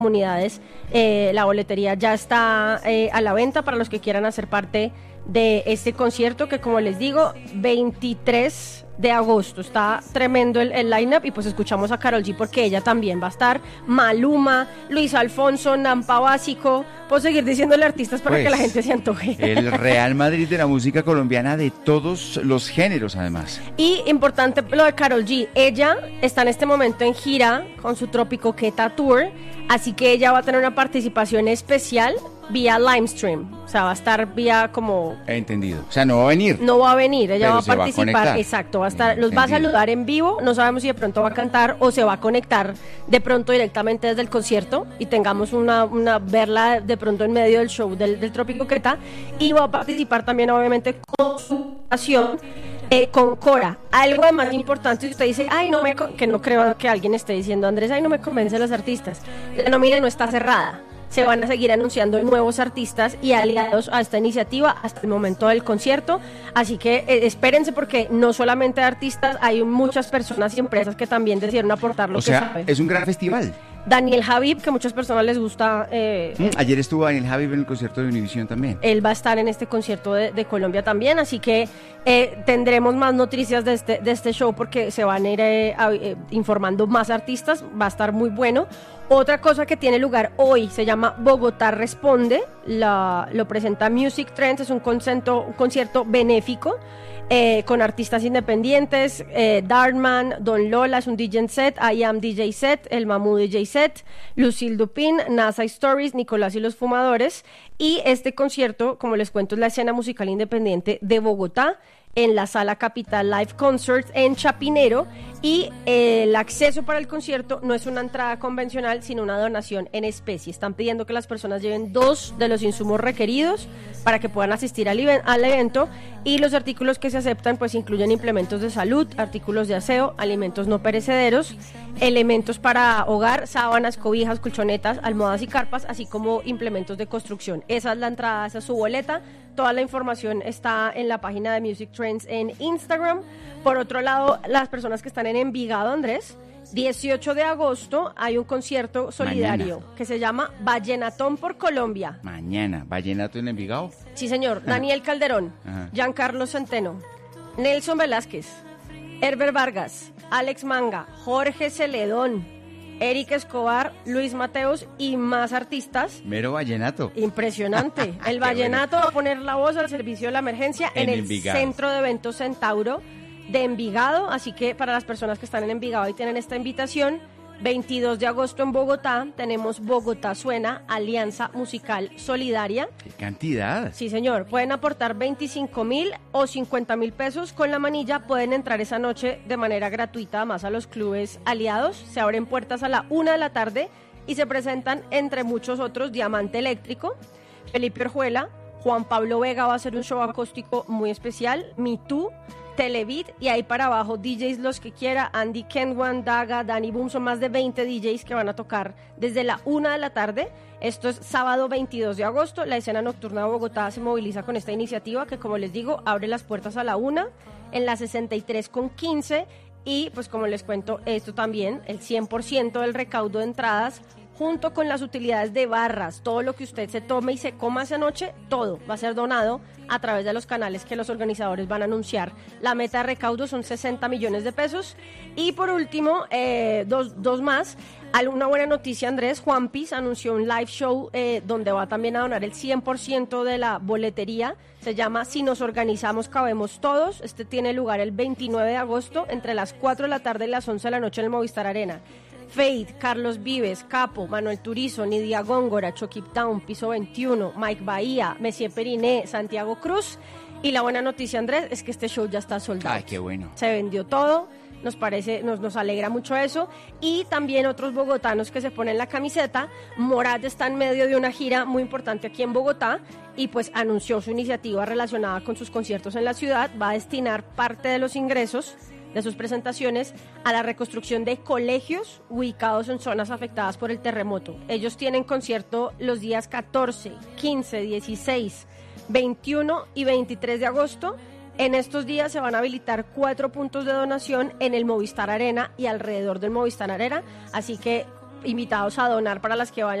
comunidades. La boletería ya está a la venta para los que quieran hacer parte de este concierto, que como les digo, 23 de agosto, está tremendo el line-up. Y pues escuchamos a Karol G porque ella también va a estar, Maluma, Luis Alfonso, Nampa Básico, puedo seguir diciéndole artistas para pues, que la gente se antoje. El Real Madrid de la música colombiana, de todos los géneros además. Y importante lo de Karol G, ella está en este momento en gira con su Tropicoqueta Tour, así que ella va a tener una participación especial vía Livestream, o sea, va a estar vía como... Entendido, o sea, no va a venir. No va a venir, ella pero va a participar, exacto, va a estar, los va a saludar en vivo, no sabemos si de pronto va a cantar o se va a conectar de pronto directamente desde el concierto y tengamos una verla de pronto en medio del show del Tropicoqueta, y va a participar también obviamente con su pasión. Con Cora, algo de más importante, si usted dice, ay, que no creo que alguien esté diciendo, Andrés, ay, no me convence los artistas, la nómina no está cerrada, se van a seguir anunciando nuevos artistas y aliados a esta iniciativa hasta el momento del concierto, así que espérense, porque no solamente artistas, hay muchas personas y empresas que también decidieron aportar lo que saben. Es un gran festival. Daniel Javib, que a muchas personas les gusta. Ayer estuvo Daniel Javib en el concierto de Univision también. Él va a estar en este concierto de Colombia también, así que tendremos más noticias de este show, porque se van a ir informando más artistas, va a estar muy bueno. Otra cosa que tiene lugar hoy se llama Bogotá Responde, lo presenta Music Trends, es un concierto benéfico. Con artistas independientes, Dartman, Don Lola es un DJ set, I Am DJ set, El Mamu DJ set, Lucille Dupin, NASA Stories, Nicolás y los Fumadores. Y este concierto, como les cuento, es la escena musical independiente de Bogotá, en la Sala Capital Live Concerts en Chapinero, y el acceso para el concierto no es una entrada convencional, sino una donación en especie. Están pidiendo que las personas lleven 2 de los insumos requeridos para que puedan asistir al evento, y los artículos que se aceptan pues incluyen implementos de salud, artículos de aseo, alimentos no perecederos, elementos para hogar, sábanas, cobijas, colchonetas, almohadas y carpas, así como implementos de construcción. Esa es la entrada, esa es su boleta. Toda la información está en la página de Music Trends en Instagram. Por otro lado, las personas que están en Envigado, Andrés, 18 de agosto hay un concierto solidario que se llama Vallenatón por Colombia. Mañana, ¿vallenato en Envigado? Sí, señor. Daniel Calderón, Giancarlo Centeno, Nelson Velázquez, Herbert Vargas, Alex Manga, Jorge Celedón, Eric Escobar, Luis Mateos y más artistas. Mero vallenato. Impresionante. El vallenato va a poner la voz al servicio de la emergencia en el Envigado. Centro de Eventos Centauro de Envigado. Así que para las personas que están en Envigado y tienen esta invitación, 22 de agosto en Bogotá, tenemos Bogotá Suena, Alianza Musical Solidaria. ¡Qué cantidad! Sí, señor. Pueden aportar 25,000 o 50,000 pesos con la manilla. Pueden entrar esa noche de manera gratuita, además, a los clubes aliados. Se abren puertas a la 1 de la tarde y se presentan, entre muchos otros, Diamante Eléctrico, Felipe Orjuela, Juan Pablo Vega va a hacer un show acústico muy especial, Me Too, Televid, y ahí para abajo DJs los que quiera, Andy Kenwan, Daga, Danny Boom, son más de 20 DJs que van a tocar desde la 1 de la tarde. Esto es sábado 22 de agosto, la escena nocturna de Bogotá se moviliza con esta iniciativa que, como les digo, abre las puertas a la 1 en la 63 con 15, y pues como les cuento, esto también, el 100% del recaudo de entradas, junto con las utilidades de barras, todo lo que usted se tome y se coma esa noche, todo va a ser donado a través de los canales que los organizadores van a anunciar. La meta de recaudo son 60 millones de pesos. Y por último, dos más. Alguna buena noticia, Andrés. Juanpis anunció un live show donde va también a donar el 100% de la boletería. Se llama Si nos organizamos, cabemos todos. Este tiene lugar el 29 de agosto entre las 4 de la tarde y las 11 de la noche en el Movistar Arena. Fade, Carlos Vives, Capo, Manuel Turizo, Nidia Góngora, Chucky Town, Piso 21, Mike Bahía, Messier Periné, Santiago Cruz. Y la buena noticia, Andrés, es que este show ya está soldado. ¡Ay, qué bueno! Se vendió todo, nos alegra mucho eso. Y también otros bogotanos que se ponen la camiseta. Morat está en medio de una gira muy importante aquí en Bogotá y pues anunció su iniciativa relacionada con sus conciertos en la ciudad. Va a destinar parte de los ingresos de sus presentaciones a la reconstrucción de colegios ubicados en zonas afectadas por el terremoto. Ellos tienen concierto los días 14, 15, 16, 21 y 23 de agosto. En estos días se van a habilitar 4 puntos de donación en el Movistar Arena y alrededor del Movistar Arena, así que invitados a donar para las que vayan